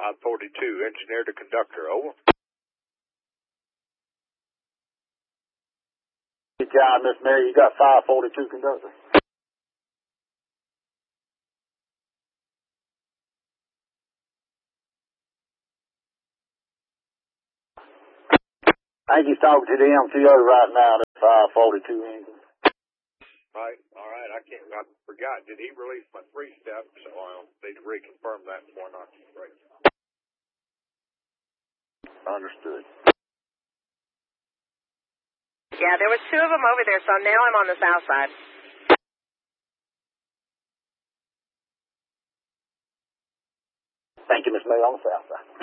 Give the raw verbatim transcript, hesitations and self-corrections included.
five forty-two, engineer to conductor, over. Good job, Miss Mary. You got five forty-two, conductor. I think he's talking to the M T O right now, that five forty-two engine. Right, all right, I can't, I forgot. Did he release my three step? So I'll need to reconfirm that before I knock the brakes. Understood. Yeah, there was two of them over there, so now I'm on the south side. Thank you, Miss Mary, on the south side.